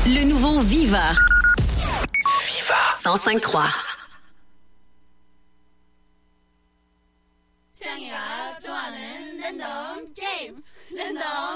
Le nouveau Viva. Viva. 105.3. 취향이가 좋아하는 랜덤 게임. 랜덤